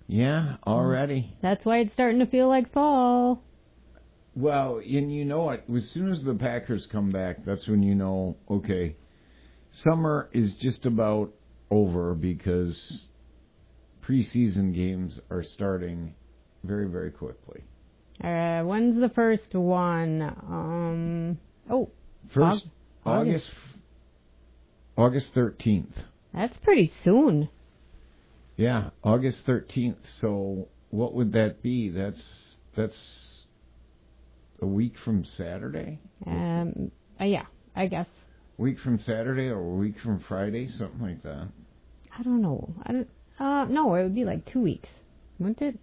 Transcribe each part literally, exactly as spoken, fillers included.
Yeah, already. That's why it's starting to feel like fall. Well, and you know what? As soon as the Packers come back, that's when you know, okay, summer is just about over because preseason games are starting very, very quickly. Uh, when's the first one? Um, oh. First, August. August, August thirteenth. That's pretty soon. Yeah, August thirteenth. So what would that be? That's that's a week from Saturday? Um, uh, yeah, I guess. Week from Saturday or a week from Friday, something like that. I don't know. I don't. Uh, no, it would be like two weeks, wouldn't it?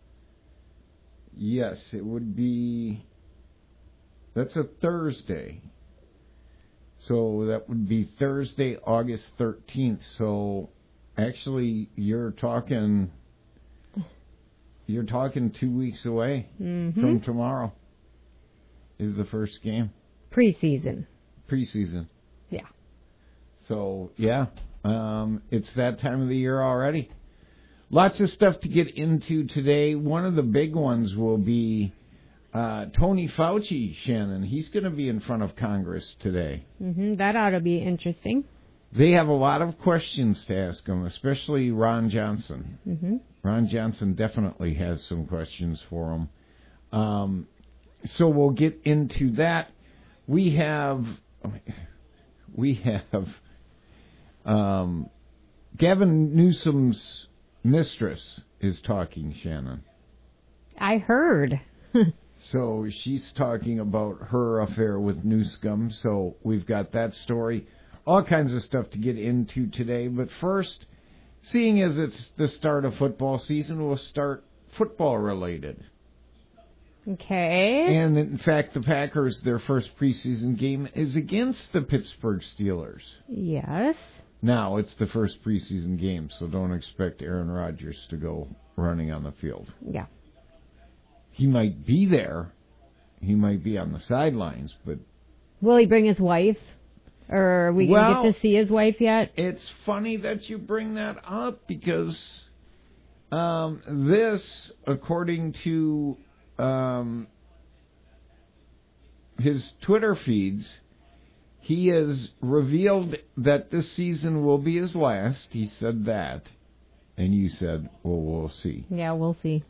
Yes, it would be. That's a Thursday. So that would be Thursday, August thirteenth. So actually, you're talking. You're talking two weeks away mm-hmm. from tomorrow. Is the first game. Preseason. Preseason. Yeah. So, yeah, um, it's that time of the year already. Lots of stuff to get into today. One of the big ones will be uh, Tony Fauci, Shannon. He's going to be in front of Congress today. Mm-hmm. That ought to be interesting. They have a lot of questions to ask him, especially Ron Johnson. Mm-hmm. Ron Johnson definitely has some questions for him. Um, so we'll get into that. We have... We have um, Gavin Newsom's mistress is talking, Shannon. I heard. So she's talking about her affair with Newsom. So we've got that story. All kinds of stuff to get into today. But first, seeing as it's the start of football season, we'll start football related. Okay. And in fact, the Packers, their first preseason game is against the Pittsburgh Steelers. Yes. Now, it's the first preseason game, so don't expect Aaron Rodgers to go running on the field. Yeah. He might be there. He might be on the sidelines, but... Will he bring his wife? Or are we going to well, get to see his wife yet? It's funny that you bring that up because um, this, according to... Um, his Twitter feeds, he has revealed that this season will be his last. He said that. And you said, well, we'll see. Yeah, we'll see.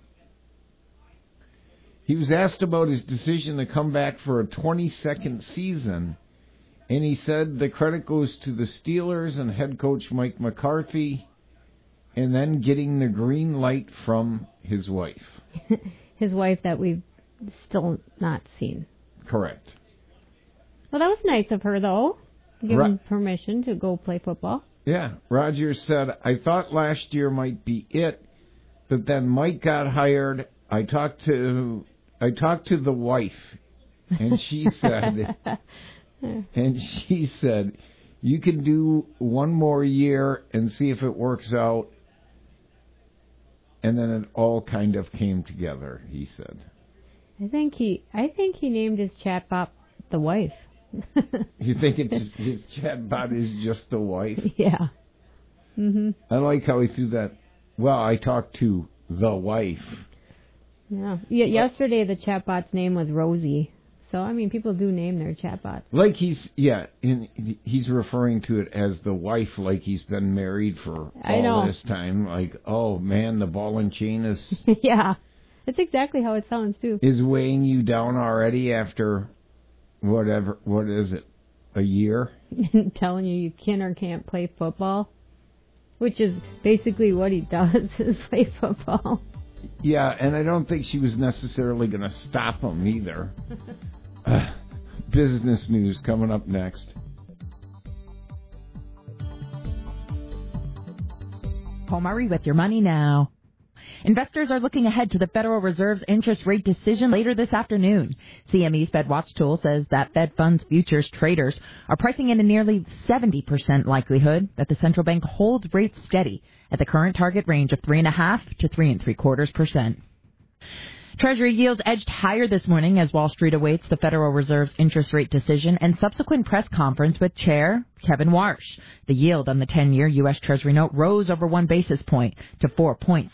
He was asked about his decision to come back for a twenty-second season, and he said the credit goes to the Steelers and head coach Mike McCarthy, and then getting the green light from his wife. His wife that we've still not seen. Correct. Well, that was nice of her, though. Give Ra- him permission to go play football. Yeah. Rodgers said, I thought last year might be it, but then Mike got hired. I talked to I talked to the wife, and she said, and she said, you can do one more year and see if it works out. And then it all kind of came together, he said. I think he I think he named his chatbot the wife. You think it's, his chatbot is just the wife? Yeah. Mm-hmm. I like how he threw that. Well, I talked to the wife. Yeah. yeah yesterday the chatbot's name was Rosie. So, I mean, people do name their chatbots. Like he's, yeah, in, he's referring to it as the wife, like he's been married for I all know. this time. Like, oh, man, the ball and chain is... Yeah, that's exactly how it sounds, too. Is weighing you down already after whatever, what is it, a year? Telling you you can or can't play football, which is basically what he does, is play football. Yeah, and I don't think she was necessarily going to stop him either. Uh, business news coming up next. Paul Murray with your money now. Investors are looking ahead to the Federal Reserve's interest rate decision later this afternoon. C M E's FedWatch tool says that Fed funds futures traders are pricing in a nearly seventy percent likelihood that the central bank holds rates steady at the current target range of three and a half to three and three quarters percent. Treasury yields edged higher this morning as Wall Street awaits the Federal Reserve's interest rate decision and subsequent press conference with Chair Kevin Warsh. The yield on the ten-year U S. Treasury note rose over one basis point to four point